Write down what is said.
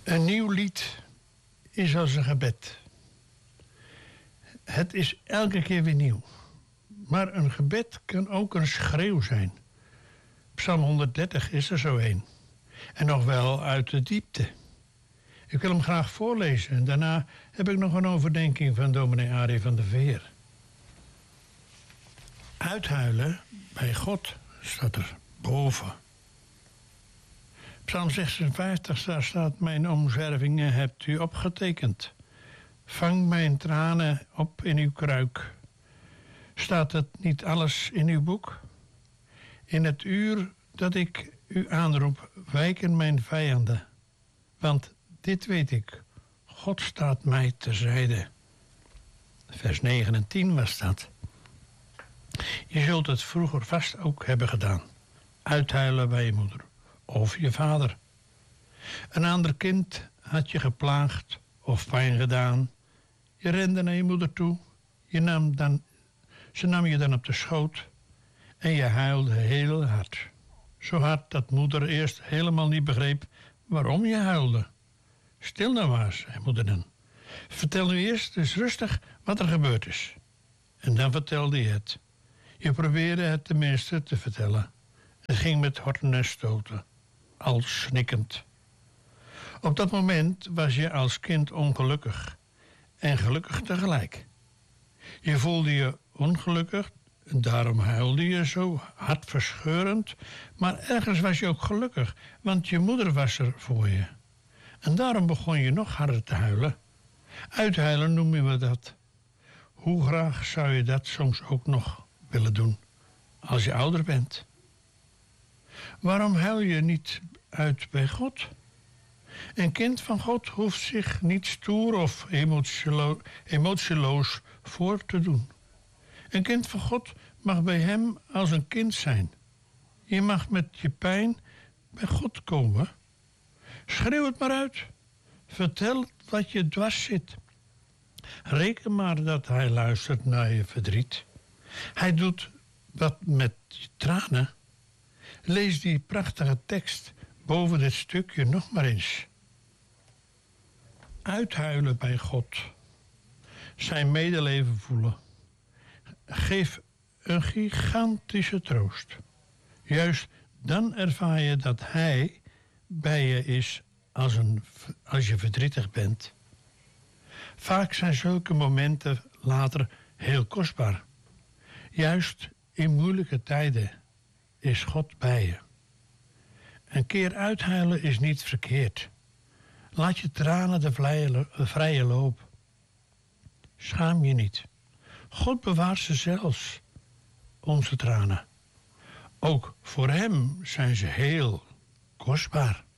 Een nieuw lied is als een gebed. Het is elke keer weer nieuw. Maar een gebed kan ook een schreeuw zijn. Psalm 130 is er zo een. En nog wel uit de diepte. Ik wil hem graag voorlezen. En daarna heb ik nog een overdenking van dominee Arie van der Veer. Uithuilen bij God staat er boven. Psalm 56, daar staat: mijn omzwervingen hebt u opgetekend. Vang mijn tranen op in uw kruik. Staat het niet alles in uw boek? In het uur dat ik u aanroep, wijken mijn vijanden. Want dit weet ik, God staat mij terzijde. Vers 9 en 10 was dat. Je zult het vroeger vast ook hebben gedaan. Uithuilen bij je moeder of je vader. Een ander kind had je geplaagd of pijn gedaan. Je rende naar je moeder toe. Ze nam je dan op de schoot. En je huilde heel hard. Zo hard dat moeder eerst helemaal niet begreep waarom je huilde. Stil nou maar, zei moeder dan. Vertel nu eerst eens rustig wat er gebeurd is. En dan vertelde je het. Je probeerde het tenminste te vertellen. Het ging met horten en stoten. Al snikkend. Op dat moment was je als kind ongelukkig. En gelukkig tegelijk. Je voelde je ongelukkig. En daarom huilde je zo hartverscheurend. Maar ergens was je ook gelukkig. Want je moeder was er voor je. En daarom begon je nog harder te huilen. Uithuilen noemen we dat. Hoe graag zou je dat soms ook nog willen doen. Als je ouder bent. Waarom huil je niet uit bij God? Een kind van God hoeft zich niet stoer of emotieloos voor te doen. Een kind van God mag bij hem als een kind zijn. Je mag met je pijn bij God komen. Schreeuw het maar uit. Vertel wat je dwars zit. Reken maar dat hij luistert naar je verdriet. Hij doet wat met je tranen. Lees die prachtige tekst boven dit stukje nog maar eens. Uithuilen bij God. Zijn medeleven voelen. Geef een gigantische troost. Juist dan ervaar je dat hij bij je is als je verdrietig bent. Vaak zijn zulke momenten later heel kostbaar. Juist in moeilijke tijden is God bij je. Een keer uithuilen is niet verkeerd. Laat je tranen de vrije loop. Schaam je niet. God bewaart ze zelfs, onze tranen. Ook voor hem zijn ze heel kostbaar.